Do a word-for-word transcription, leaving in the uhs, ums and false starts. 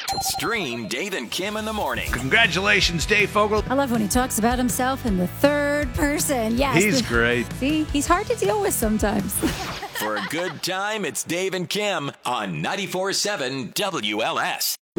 Stream Dave and Kim in the morning. Congratulations, Dave Fogel. I love when he talks about himself in the third person. Yes. He's the, great. See, he's hard to deal with sometimes. For a good time, it's Dave and Kim on ninety-four point seven W L S.